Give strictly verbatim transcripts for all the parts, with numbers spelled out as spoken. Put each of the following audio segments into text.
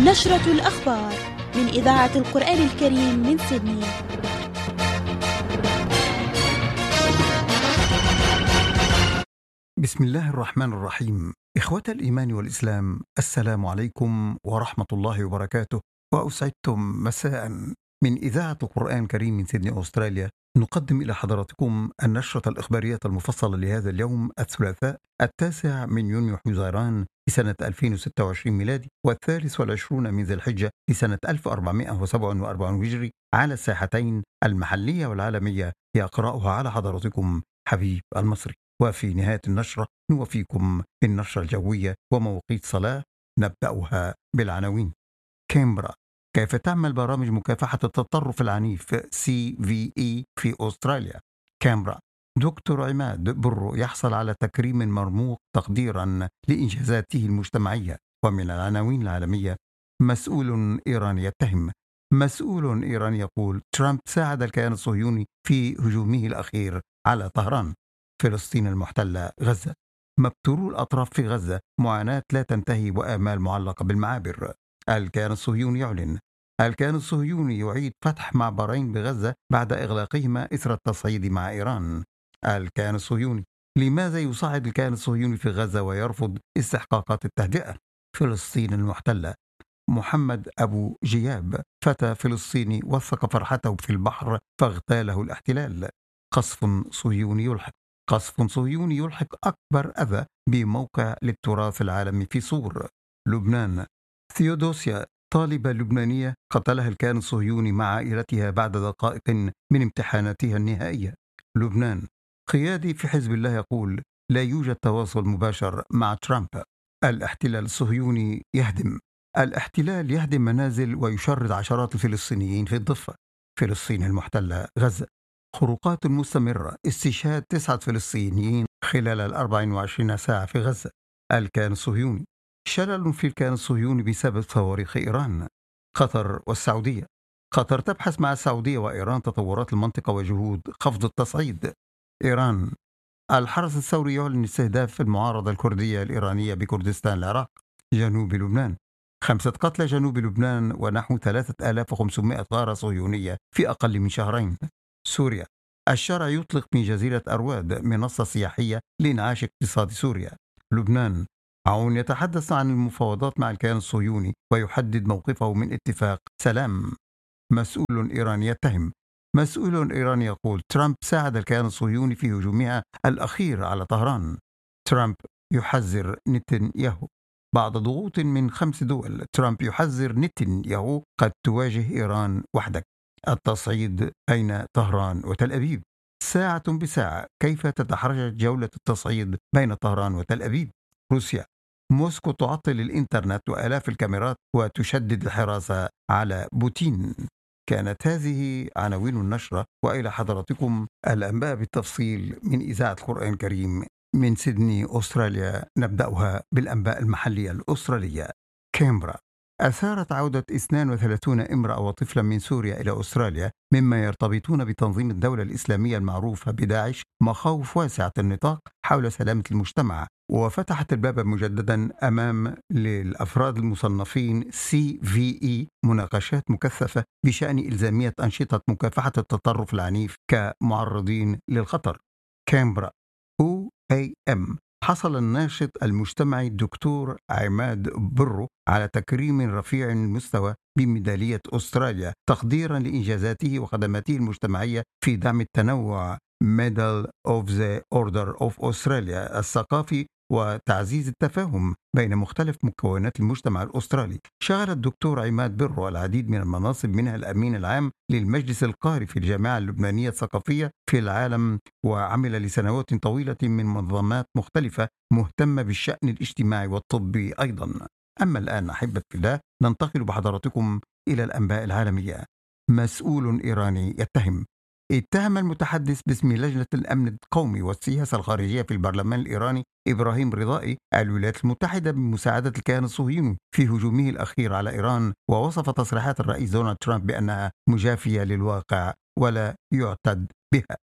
نشرة الأخبار من إذاعة القرآن الكريم من سيدني. بسم الله الرحمن الرحيم. إخوة الإيمان والإسلام، السلام عليكم ورحمة الله وبركاته، وأسعدتم مساء من إذاعة القرآن الكريم من سيدني أستراليا. نقدم إلى حضراتكم النشرة الإخبارية المفصلة لهذا اليوم الثلاثاء التاسع من يونيو حزيران لسنة ألفين وستة وعشرين ميلادي، والثالث والعشرون من ذي الحجة لسنة ألف وأربعمائة وسبعة وأربعين هجري، على الساحتين المحلية والعالمية. يقرأها على حضراتكم حبيب المصري. وفي نهاية النشرة نوفيكم بالنشرة الجوية ومواقيت صلاة. نبدأها بالعناوين. كامبرا: كيف تعمل برامج مكافحة التطرف العنيف سي في إي في أستراليا. كامبرا: دكتور عماد برو يحصل على تكريم مرموق تقديرا لإنجازاته المجتمعية. ومن العناوين العالمية: مسؤول إيراني يتهم مسؤول إيراني يقول ترامب ساعد الكيان الصهيوني في هجومه الأخير على طهران. فلسطين المحتلة غزة: مبتورو الأطراف في غزة، معاناة لا تنتهي وآمال معلقة بالمعابر. الكيان الصهيوني يعلن الكيان الصهيوني يعيد فتح معبرين بغزة بعد إغلاقهما إثر التصعيد مع إيران. الكيان الصهيوني: لماذا يصعد الكيان الصهيوني في غزة ويرفض استحقاقات التهدئة؟ فلسطين المحتلة: محمد أبو جياب، فتى فلسطيني وثق فرحته في البحر فاغتاله الاحتلال. قصف صهيوني يلحق قصف صهيوني يلحق أكبر أذى بموقع للتراث العالمي في صور. لبنان: ثيودوسيا، طالبة لبنانية قتلها الكيان الصهيوني مع عائلتها بعد دقائق من امتحاناتها النهائية. لبنان: قيادي في حزب الله يقول لا يوجد تواصل مباشر مع ترامب. الاحتلال الصهيوني يهدم الاحتلال يهدم منازل ويشرد عشرات الفلسطينيين في الضفة. فلسطين المحتلة غزة: خروقات مستمرة، استشهاد تسعة فلسطينيين خلال الأربع وعشرين ساعة في غزة. الكيان الصهيوني: شلل في الكيان الصهيوني بسبب صواريخ إيران. قطر والسعودية: قطر تبحث مع السعودية وإيران تطورات المنطقة وجهود خفض التصعيد. إيران: الحرس الثوري يعلن استهداف المعارضة الكردية الإيرانية بكردستان العراق. جنوب لبنان: خمسة قتلى جنوب لبنان ونحو ثلاثة آلاف وخمسمائة غارة صهيونية في أقل من شهرين. سوريا: الشرع يطلق من جزيرة أرواد منصة سياحية لإنعاش اقتصاد سوريا. لبنان: عون يتحدث عن المفاوضات مع الكيان الصهيوني ويحدد موقفه من اتفاق سلام. مسؤول إيراني يتهم مسؤول إيراني يقول ترامب ساعد الكيان الصهيوني في هجومها الأخير على طهران. ترامب يحذر نتنياهو: بعد ضغوط من خمس دول، ترامب يحذر نتنياهو قد تواجه إيران وحدك. التصعيد بين طهران وتل أبيب: ساعة بساعة، كيف تتحرك جولة التصعيد بين طهران وتل أبيب. روسيا: موسكو تعطل الإنترنت وآلاف الكاميرات وتشدد الحراسة على بوتين. كانت هذه عناوين النشرة، وإلى حضراتكم الأنباء بالتفصيل من إذاعة القرآن الكريم من سيدني أستراليا. نبدأها بالأنباء المحلية الأسترالية. كامبرا: أثارت عودة اثنين وثلاثين امرأة وطفلا من سوريا إلى أستراليا مما يرتبطون بتنظيم الدولة الإسلامية المعروفة بداعش مخاوف واسعة النطاق حول سلامة المجتمع، وفتحت الباب مجددا أمام للأفراد المصنفين سي في إي مناقشات مكثفة بشأن إلزامية أنشطة مكافحة التطرف العنيف كمعرضين للخطر. كامبرا: أو إي إم: حصل الناشط المجتمعي الدكتور عماد برو على تكريم رفيع المستوى بميدالية أستراليا تقديرا لإنجازاته وخدماته المجتمعية في دعم التنوع Medal of the Order of Australia الثقافي وتعزيز التفاهم بين مختلف مكونات المجتمع الأسترالي. شغل الدكتور عماد برو العديد من المناصب، منها الأمين العام للمجلس القاري في الجامعة اللبنانية الثقافية في العالم، وعمل لسنوات طويلة من منظمات مختلفة مهتمة بالشأن الاجتماعي والطبي أيضا. أما الآن أحبة الله، ننتقل بحضراتكم إلى الأنباء العالمية. مسؤول إيراني يتهم اتهم المتحدث باسم لجنة الأمن القومي والسياسة الخارجية في البرلمان الإيراني إبراهيم رضائي الولايات المتحدة بمساعدة الكيان الصهيوني في هجومه الأخير على إيران، ووصف تصريحات الرئيس دونالد ترامب بأنها مجافية للواقع ولا يعتد بها.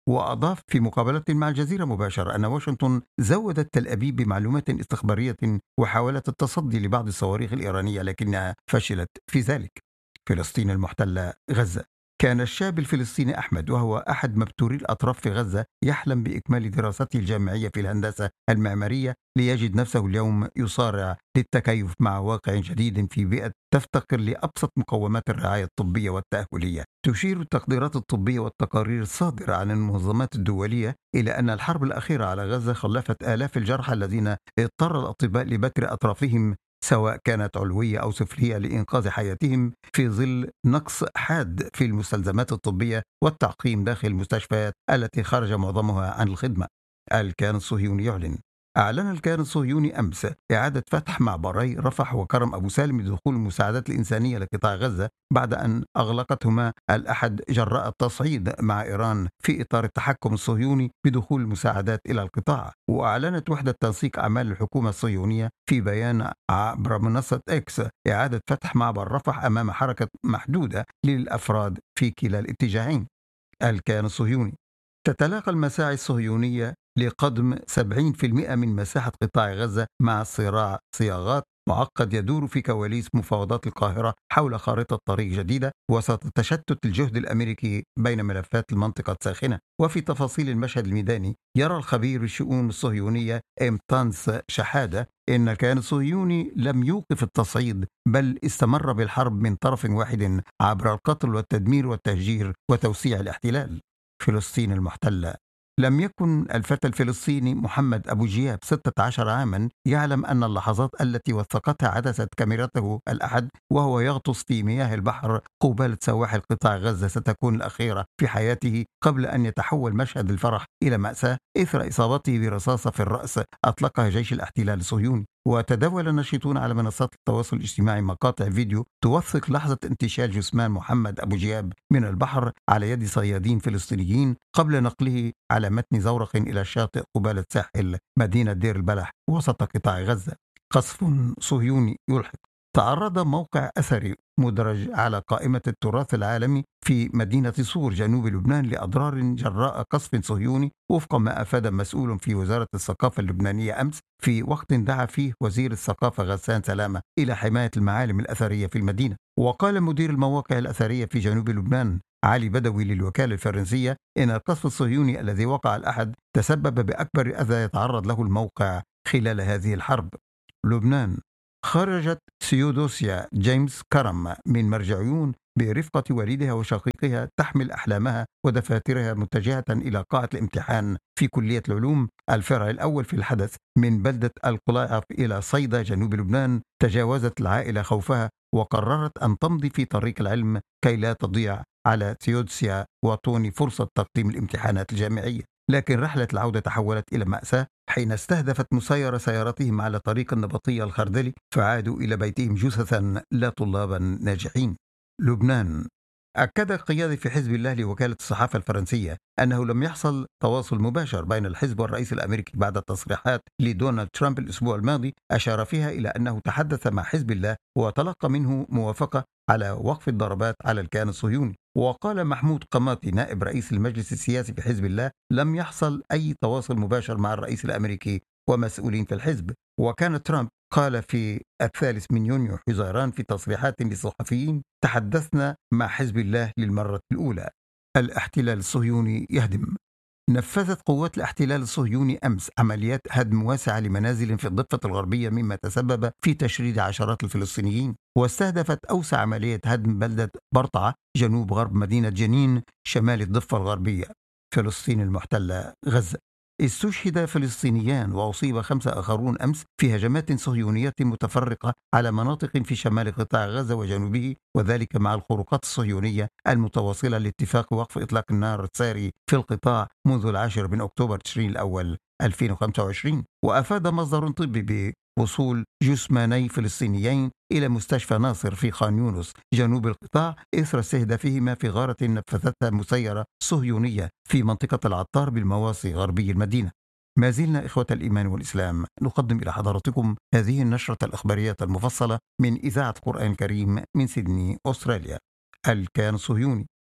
وأضاف في مقابلة مع الجزيرة مباشرة أن واشنطن زودت تل أبيب بمعلومات استخبارية وحاولت التصدي لبعض الصواريخ الإيرانية لكنها فشلت في ذلك. فلسطين المحتلة غزة. كان الشاب الفلسطيني أحمد وهو أحد مبتوري الأطراف في غزة يحلم بإكمال دراسته الجامعية في الهندسة المعمارية ليجد نفسه اليوم يصارع للتكيف مع واقع جديد في بيئة تفتقر لأبسط مقومات الرعاية الطبية والتأهلية. تشير التقديرات الطبية والتقارير الصادرة عن المنظمات الدولية إلى أن الحرب الأخيرة على غزة خلفت آلاف الجرحى الذين اضطر الأطباء لبتر أطرافهم سواء كانت علوية أو سفلية لإنقاذ حياتهم في ظل نقص حاد في المستلزمات الطبية والتعقيم داخل المستشفيات التي خرج معظمها عن الخدمة. الكيان الصهيوني يعلن. أعلن الكيان الصهيوني أمس إعادة فتح معبري رفح وكرم أبو سالم لدخول المساعدات الإنسانية لقطاع غزة بعد أن أغلقتهما الأحد جراء التصعيد مع إيران في إطار التحكم الصهيوني بدخول المساعدات إلى القطاع. وأعلنت وحدة تنسيق أعمال الحكومة الصهيونية في بيان عبر منصة إكس إعادة فتح معبر رفح أمام حركة محدودة للأفراد في كلا الاتجاهين. الكيان الصهيوني. تتلاقى المساعي الصهيونية لقضم سبعين بالمئة من مساحة قطاع غزة مع صراع صياغات معقد يدور في كواليس مفاوضات القاهرة حول خارطة طريق جديدة وسط تشتت الجهد الأمريكي بين ملفات المنطقة الساخنة. وفي تفاصيل المشهد الميداني يرى الخبير بالشؤون الصهيونية إمتانس شحادة إن الكيان الصهيوني لم يوقف التصعيد بل استمر بالحرب من طرف واحد عبر القتل والتدمير والتهجير وتوسيع الاحتلال. فلسطين المحتلة. لم يكن الفتى الفلسطيني محمد أبو جياب ستة عشر عاما يعلم أن اللحظات التي وثقتها عدسة كاميرته الأحد وهو يغطس في مياه البحر قبالة سواحل قطاع غزة ستكون الأخيرة في حياته قبل أن يتحول مشهد الفرح إلى مأساة إثر إصابته برصاصة في الرأس أطلقها جيش الاحتلال الصهيوني. وتداول الناشطون على منصات التواصل الاجتماعي مقاطع فيديو توثق لحظة انتشال جثمان محمد أبو جياب من البحر على يد صيادين فلسطينيين قبل نقله على متن زورق إلى الشاطئ قبالة ساحل مدينة دير البلح وسط قطاع غزة. قصف صهيوني يلحق. تعرض موقع أثري مدرج على قائمة التراث العالمي في مدينة صور جنوب لبنان لأضرار جراء قصف صهيوني وفق ما أفاد مسؤول في وزارة الثقافة اللبنانية أمس في وقت دعا فيه وزير الثقافة غسان سلامة إلى حماية المعالم الأثرية في المدينة. وقال مدير المواقع الأثرية في جنوب لبنان علي بدوي للوكالة الفرنسية إن القصف الصهيوني الذي وقع الأحد تسبب بأكبر أذى يتعرض له الموقع خلال هذه الحرب. لبنان. خرجت سيودوسيا جيمس كرم من مرجعيون برفقة والدها وشقيقها تحمل أحلامها ودفاترها متجهة إلى قاعة الامتحان في كلية العلوم الفرع الأول في الحدث من بلدة القلاعف إلى صيدا جنوب لبنان. تجاوزت العائلة خوفها وقررت أن تمضي في طريق العلم كي لا تضيع على سيودوسيا وطوني فرصة تقديم الامتحانات الجامعية. لكن رحلة العودة تحولت إلى مأساة حين استهدفت مسيرة سيارتهم على طريق النبطية الخردلي فعادوا إلى بيتهم جثثا لا طلابا ناجحين. لبنان. أكد القيادي في حزب الله لوكالة الصحافة الفرنسية أنه لم يحصل تواصل مباشر بين الحزب والرئيس الأمريكي بعد تصريحات لدونالد ترامب الأسبوع الماضي أشار فيها إلى أنه تحدث مع حزب الله وتلقى منه موافقة على وقف الضربات على الكيان الصهيوني. وقال محمود قماطي نائب رئيس المجلس السياسي في حزب الله لم يحصل أي تواصل مباشر مع الرئيس الأمريكي ومسؤولين في الحزب. وكان ترامب قال في الثالث من يونيو حزيران في تصريحات للصحفيين تحدثنا مع حزب الله للمرة الأولى. الاحتلال الصهيوني يهدم. نفذت قوات الاحتلال الصهيوني أمس عمليات هدم واسعة لمنازل في الضفة الغربية مما تسبب في تشريد عشرات الفلسطينيين. واستهدفت أوسع عملية هدم بلدة برطعة جنوب غرب مدينة جنين شمال الضفة الغربية. فلسطين المحتلة غزة. استشهد فلسطينيان وأصيب خمسة آخرون أمس في هجمات صهيونية متفرقة على مناطق في شمال قطاع غزة وجنوبه وذلك مع الخروقات الصهيونية المتواصلة لاتفاق وقف إطلاق النار الساري في القطاع منذ العاشر من أكتوبر تشرين الأول ألفين وخمسة وعشرين. وأفاد مصدر طبي بوصول جثماني فلسطينيين إلى مستشفى ناصر في خان يونس جنوب القطاع إثر استهدافهما في غارة نفذتها مسيرة صهيونية في منطقة العطار بالمواصي غربي المدينة. ما زلنا إخوة الإيمان والإسلام نقدم إلى حضراتكم هذه النشرة الإخبارية المفصلة من إذاعة قرآن الكريم من سيدني أستراليا. الكيان الصهيوني.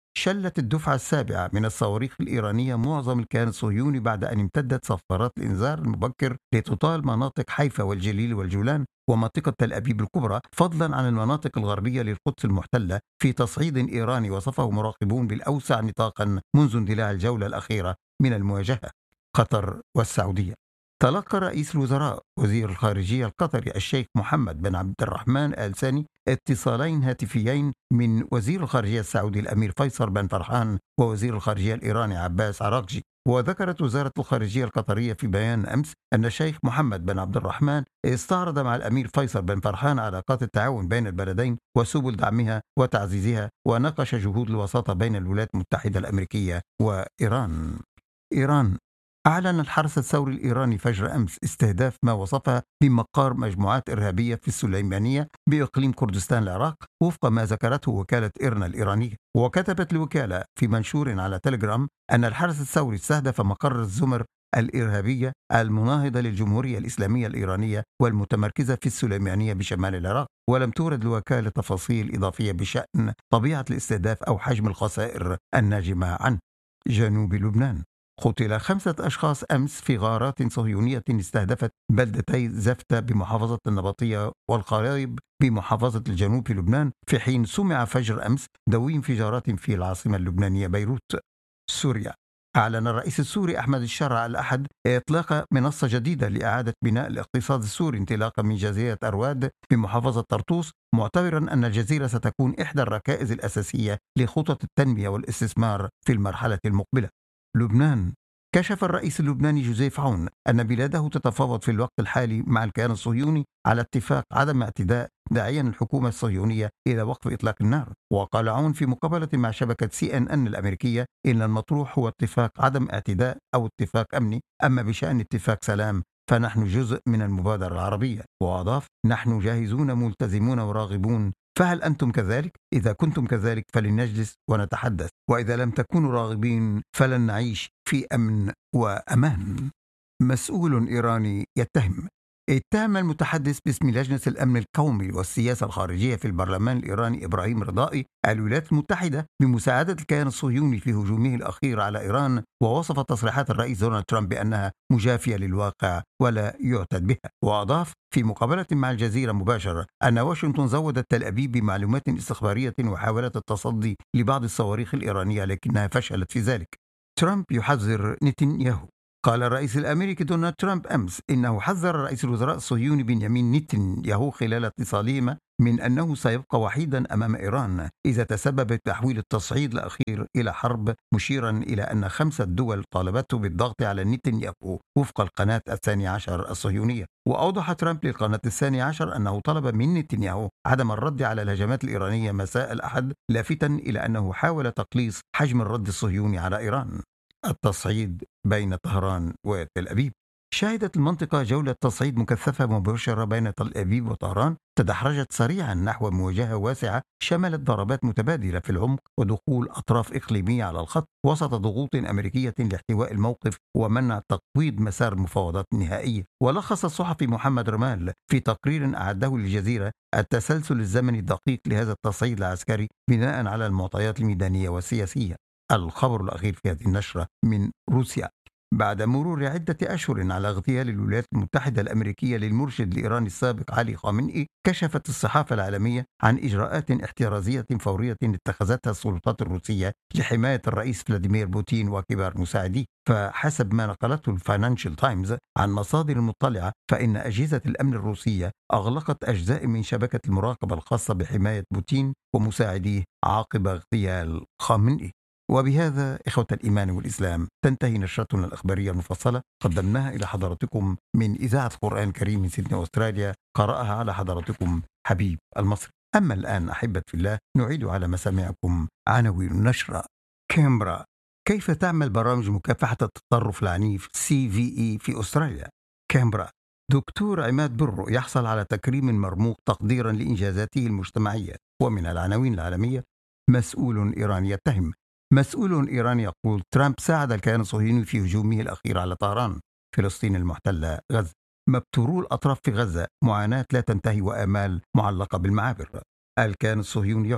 شلت الدفعة السابعة من الصواريخ الإيرانية معظم الكيان الصهيوني بعد أن امتدت صفارات الإنذار المبكر لتطال مناطق حيفا والجليل والجولان ومنطقة تل أبيب الكبرى، فضلا عن المناطق الغربية للقدس المحتلة، في تصعيد إيراني وصفه مراقبون بالأوسع نطاقا منذ اندلاع الجولة الأخيرة من المواجهة. قطر والسعودية. تلقى رئيس الوزراء وزير الخارجية القطري الشيخ محمد بن عبد الرحمن آل ثاني اتصالين هاتفيين من وزير الخارجية السعودي الأمير فيصل بن فرحان ووزير الخارجية الإيراني عباس عراقجي. وذكرت وزارة الخارجية القطرية في بيان أمس أن الشيخ محمد بن عبد الرحمن استعرض مع الأمير فيصل بن فرحان علاقات التعاون بين البلدين وسبل دعمها وتعزيزها، وناقش جهود الوساطة بين الولايات المتحدة الأمريكية وإيران. إيران. أعلن الحرس الثوري الإيراني فجر أمس استهداف ما وصفها بمقار مجموعات إرهابية في السليمانية بإقليم كردستان العراق، وفق ما ذكرته وكالة إيرنا الإيرانية. وكتبت الوكالة في منشور على تليجرام أن الحرس الثوري استهدف مقر الزمر الإرهابية المناهضة للجمهورية الإسلامية الإيرانية والمتمركزة في السليمانية بشمال العراق، ولم تورد الوكالة تفاصيل إضافية بشأن طبيعة الاستهداف أو حجم الخسائر الناجمة عنه. جنوب لبنان. قتل خمسة أشخاص أمس في غارات صهيونية استهدفت بلدتي زفتة بمحافظة النبطية والقرايب بمحافظة الجنوب في لبنان، في حين سمع فجر أمس دوي انفجارات في العاصمة اللبنانية بيروت. سوريا. أعلن الرئيس السوري أحمد الشرع الأحد إطلاق منصة جديدة لإعادة بناء الاقتصاد السوري انطلاقا من جزيرة أرواد بمحافظة طرطوس، معتبرا أن الجزيرة ستكون إحدى الركائز الأساسية لخطط التنمية والاستثمار في المرحلة المقبلة. لبنان. كشف الرئيس اللبناني جوزيف عون أن بلاده تتفاوض في الوقت الحالي مع الكيان الصهيوني على اتفاق عدم اعتداء، داعيا الحكومة الصهيونية إلى وقف إطلاق النار. وقال عون في مقابلة مع شبكة سي إن إن الأمريكية إن المطروح هو اتفاق عدم اعتداء أو اتفاق أمني، أما بشأن اتفاق سلام فنحن جزء من المبادرة العربية. وأضاف: نحن جاهزون ملتزمون وراغبون، فهل أنتم كذلك؟ إذا كنتم كذلك فلنجلس ونتحدث، وإذا لم تكونوا راغبين فلن نعيش في أمن وأمان. مسؤول إيراني يتهم. اتهم المتحدث باسم لجنة الأمن القومي والسياسة الخارجية في البرلمان الإيراني إبراهيم رضائي الولايات المتحدة بمساعدة الكيان الصهيوني في هجومه الأخير على إيران، ووصف تصريحات الرئيس دونالد ترامب بأنها مجافية للواقع ولا يعتد بها. وأضاف في مقابلة مع الجزيرة مباشرة أن واشنطن زودت تل أبيب بمعلومات استخبارية وحاولت التصدي لبعض الصواريخ الإيرانية لكنها فشلت في ذلك. ترامب يحذر نتنياهو. قال الرئيس الأمريكي دونالد ترامب أمس إنه حذر رئيس الوزراء الصهيوني بنيامين نتنياهو خلال اتصالهما من أنه سيبقى وحيدا أمام إيران إذا تسبب تحويل التصعيد الأخير إلى حرب، مشيرا إلى أن خمسة دول طالبته بالضغط على نتنياهو وفق القناة الثانية عشر الصهيونية. وأوضح ترامب للقناة الثانية عشر أنه طلب من نتنياهو عدم الرد على الهجمات الإيرانية مساء الأحد، لافتا إلى أنه حاول تقليص حجم الرد الصهيوني على إيران. التصعيد بين طهران وتل أبيب. شهدت المنطقة جولة تصعيد مكثفة مباشرة بين تل أبيب وطهران، تدحرجت سريعا نحو مواجهة واسعة شملت ضربات متبادلة في العمق ودخول أطراف إقليمية على الخط وسط ضغوط أمريكية لاحتواء الموقف ومنع تقويض مسار المفاوضات النهائية. ولخص الصحفي محمد رمال في تقرير أعده للجزيرة التسلسل الزمني الدقيق لهذا التصعيد العسكري بناء على المعطيات الميدانية والسياسية. الخبر الأخير في هذه النشرة من روسيا. بعد مرور عدة أشهر على اغتيال الولايات المتحدة الأمريكية للمرشد الإيراني السابق علي خامنئي، كشفت الصحافة العالمية عن إجراءات احترازية فورية اتخذتها السلطات الروسية لحماية الرئيس فلاديمير بوتين وكبار مساعديه. فحسب ما نقلته الفاينانشال تايمز عن مصادر مطلعة، فإن أجهزة الأمن الروسية أغلقت أجزاء من شبكة المراقبة الخاصة بحماية بوتين ومساعديه عقب اغتيال خامنئي. وبهذا إخوة الإيمان والإسلام تنتهي نشرتنا الأخبارية المفصلة، قدمناها إلى حضراتكم من إذاعة القرآن الكريم من سيدني أستراليا، قرأها على حضراتكم حبيب المصري. أما الآن أحبة في الله نعيد على مسامعكم عناوين النشرة. كامبرا. كيف تعمل برامج مكافحة التطرف العنيف سي في إي في أستراليا؟ كامبرا. دكتور عماد برو يحصل على تكريم مرموق تقديرا لإنجازاته المجتمعية. ومن العناوين العالمية: مسؤول إيراني يتهم. مسؤول إيراني يقول ترامب ساعد الكيان الصهيوني في هجومه الأخير على طهران. فلسطين المحتلة. غزة. مبتورو الأطراف في غزة، معاناة لا تنتهي وآمال معلقة بالمعابر. الكيان الصهيوني يعلن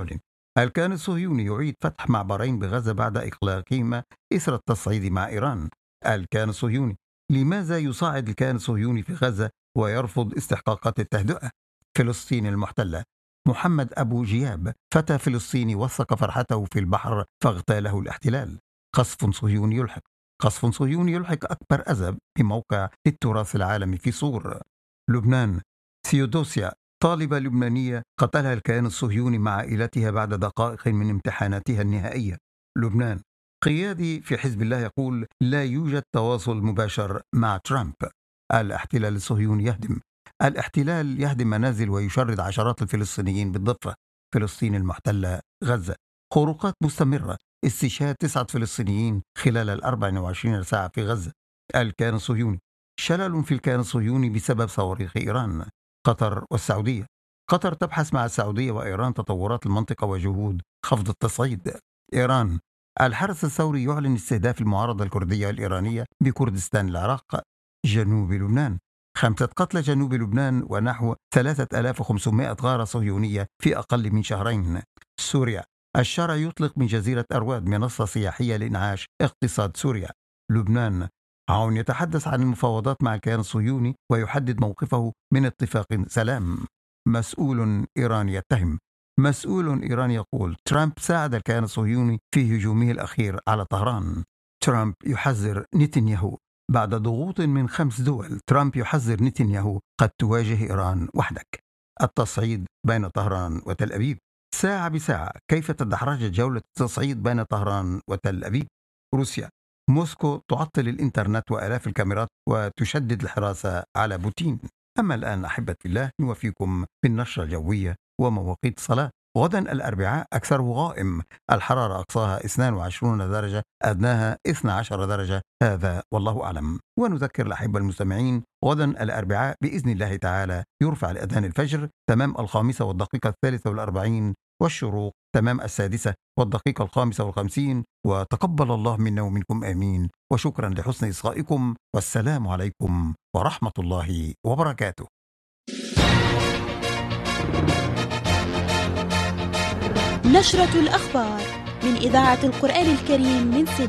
الكيان الصهيوني يعيد فتح معبرين بغزة بعد إغلاقهما إثر التصعيد مع إيران. الكيان الصهيوني: لماذا يصعد الكيان الصهيوني في غزة ويرفض استحقاقات التهدئة؟ فلسطين المحتلة: محمد أبو جياب، فتى فلسطيني وثق فرحته في البحر فاغتاله الاحتلال. قصف صهيوني يلحق قصف صهيوني يلحق أكبر أذى بموقع للتراث العالمي في صور. لبنان: ثيودوسيا، طالبة لبنانية قتلها الكيان الصهيوني مع عائلتها بعد دقائق من امتحاناتها النهائية. لبنان: قيادي في حزب الله يقول لا يوجد تواصل مباشر مع ترامب. الاحتلال الصهيوني يهدم الاحتلال يهدم منازل ويشرد عشرات الفلسطينيين بالضفة. فلسطين المحتلة غزة: خروقات مستمرة، استشهاد تسعة فلسطينيين خلال الأربع وعشرين ساعة في غزة. الكيان الصهيوني: شلل في الكيان الصهيوني بسبب صواريخ إيران. قطر والسعودية: قطر تبحث مع السعودية وإيران تطورات المنطقة وجهود خفض التصعيد. إيران: الحرس الثوري يعلن استهداف المعارضة الكردية الإيرانية بكردستان العراق. جنوب لبنان: خمسة قتلى جنوب لبنان ونحو ثلاثة آلاف وخمسمائة غارة صهيونية في أقل من شهرين. سوريا: الشرع يطلق من جزيرة أرواد منصة سياحية لإنعاش اقتصاد سوريا. لبنان: عون يتحدث عن المفاوضات مع الكيان الصهيوني ويحدد موقفه من اتفاق سلام. مسؤول إيراني يتهم مسؤول إيراني يقول ترامب ساعد الكيان الصهيوني في هجومه الأخير على طهران. ترامب يحذر نتنياهو: بعد ضغوط من خمس دول، ترامب يحذر نتنياهو قد تواجه إيران وحدك. التصعيد بين طهران وتل أبيب: ساعة بساعة كيف تدحرجت جولة التصعيد بين طهران وتل أبيب. روسيا: موسكو تعطل الإنترنت وآلاف الكاميرات وتشدد الحراسة على بوتين. أما الآن أحبتي الله نوفيكم بالنشرة الجوية ومواقيت الصلاة. غدا الأربعاء أكثره غائم، الحرارة أقصاها اثنين وعشرين درجة، أدناها اثنتا عشرة درجة، هذا والله أعلم. ونذكر الأحبة المستمعين غدا الأربعاء بإذن الله تعالى يرفع الأذان الفجر تمام الخامسة والدقيقة الثالثة والأربعين، والشروق تمام السادسة والدقيقة الخامسة والخمسين. وتقبل الله منا ومنكم آمين، وشكرا لحسن إصغائكم، والسلام عليكم ورحمة الله وبركاته. نشرة الأخبار من إذاعة القرآن الكريم من سيدني.